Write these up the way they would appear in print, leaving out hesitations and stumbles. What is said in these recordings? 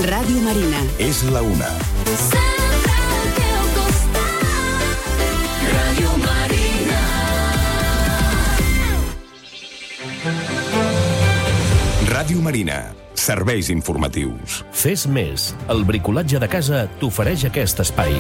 Ràdio Marina. És la una. Sempre al teu costat. Ràdio Marina. Ràdio Marina. Serveis informatius. Fes més. El bricolatge de casa t'ofereix aquest espai.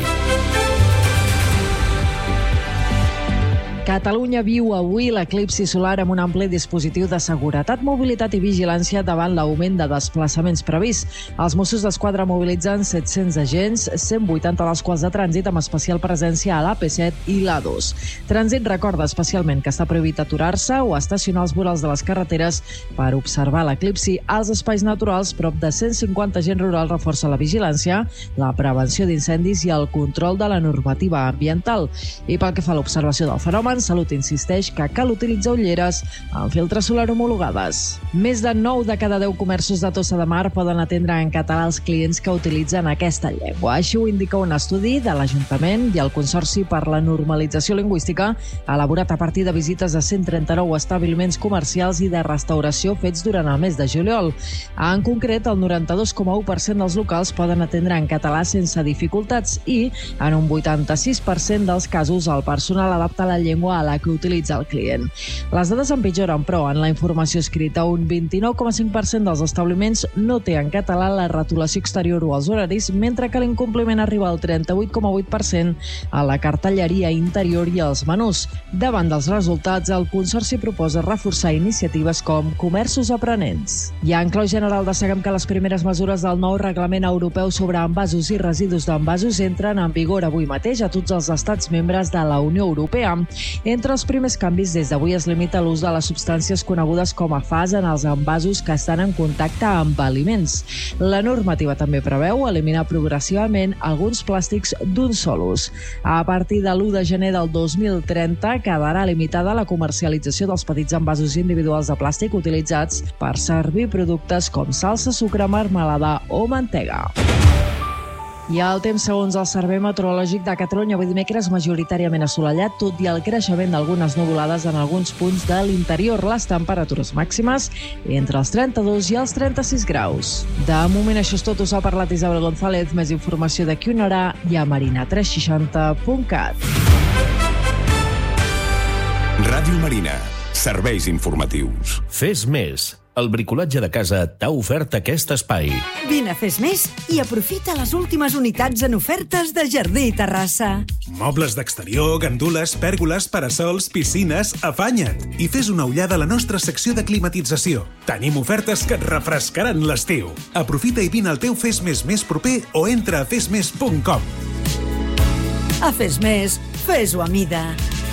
Catalunya viu avui l'eclipsi solar amb un ampli dispositiu de seguretat, mobilitat i vigilància davant l'augment de desplaçaments previst. Els Mossos d'Esquadra mobilitzen 700 agents, 180 dels quals de trànsit, amb especial presència a l'AP7 i l'A2. Trànsit recorda especialment que està prohibit aturar-se o estacionar als vorals de les carreteres per observar l'eclipsi. Als espais naturals, prop de 150 agents rurals reforça la vigilància, la prevenció d'incendis i el control de la normativa ambiental. I pel que fa a l'observació del fenomen, Salut insisteix que cal utilitzar ulleres amb filtre solar homologades. Més de 9 de cada 10 comerços de Tossa de Mar poden atendre en català els clients que utilitzen aquesta llengua. Així ho indica un estudi de l'Ajuntament i el Consorci per la Normalització Lingüística, elaborat a partir de visites a 139 establiments comercials i de restauració fets durant el mes de juliol. En concret, el 92,1% dels locals poden atendre en català sense dificultats i, en un 86% dels casos, el personal adapta la llengua a la que utilitza el client. Les dades empitjoren, però, en la informació escrita. Un 29,5% dels establiments no té en català la retolació exterior o els horaris, mentre que l'incompliment arriba al 38,8% a la cartelleria interior i als menús. Davant dels resultats, el Consorci proposa reforçar iniciatives com comerços aprenents. I en clau general destaquem que les primeres mesures del nou reglament europeu sobre envasos i residus d'envasos entren en vigor avui mateix a tots els estats membres de la Unió Europea. Entre els primers canvis, des d'avui es limita l'ús de les substàncies conegudes com a FAS en els envasos que estan en contacte amb aliments. La normativa també preveu eliminar progressivament alguns plàstics d'un sol ús. A partir de l'1 de gener del 2030 quedarà limitada la comercialització dels petits envasos individuals de plàstic utilitzats per servir productes com salsa, sucre, marmelada o mantega. I el temps, segons el Servei Meteorològic de Catalunya, avui dimecres majoritàriament assolellat, tot i el creixement d'algunes nuvolades en alguns punts de l'interior. Les temperatures màximes entre els 32 i els 36 graus. De moment això és tot. Us ha parlat Isabel González. Més informació d'aquí una hora i a marina360.cat. Ràdio Marina. Serveis informatius. Fes més. El bricolatge de casa t'ha ofert aquest espai. Vine a Fes Més i aprofita les últimes unitats en ofertes de jardí i terrassa. Mobles d'exterior, gandules, pèrgoles, parasols, piscines, afanya't i fes una ullada a la nostra secció de climatització. Tenim ofertes que et refrescaran l'estiu. Aprofita i vine al teu Fes Més més proper o entra a fesmes.com. A Fes Més, fes-ho a mida.